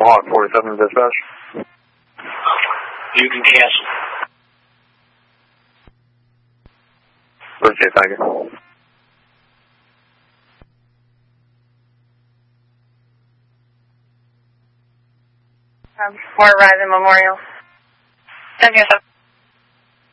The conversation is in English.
Mohawk 47 dispatch. You can cancel. Okay, thank you. Fort Horizon Memorial. 10-7.